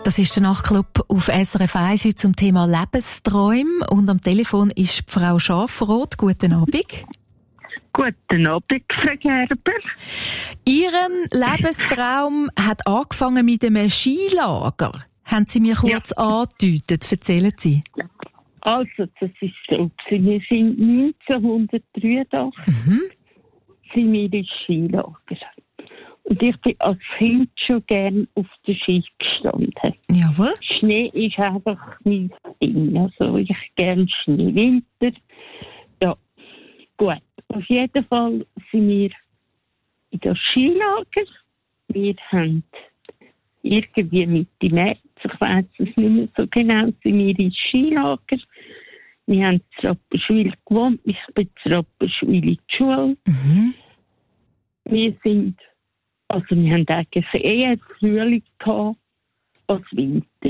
Das ist der Nachtclub auf SRF 1 heute zum Thema Lebensträume. Und am Telefon ist Frau Schafroth. Guten Abend. Guten Abend, Frau Gerber. Ihren Lebenstraum hat angefangen mit einem Skilager. Haben Sie mir kurz angedeutet? Erzählen Sie. Also, das ist so. Wir sind 1983 sind wir ins Skilager. Und ich bin als Kind schon gerne auf der Ski gestanden. Jawohl. Schnee ist einfach mein Ding. Also ich gerne Schnee. Winter. Ja, gut. Auf jeden Fall sind wir in das Skilager. Wir haben irgendwie Mitte März, ich weiss es nicht mehr so genau, sind wir ins Skilager. Wir haben in Rapperswil gewohnt. Ich bin in Rapperswil in die Schule. Wir haben eigentlich eher Frühling gehabt als Winter.